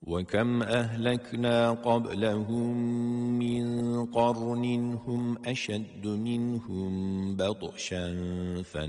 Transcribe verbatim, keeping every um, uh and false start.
وكم أهلكنا قبلهم من قرن هم أشد منهم بطشا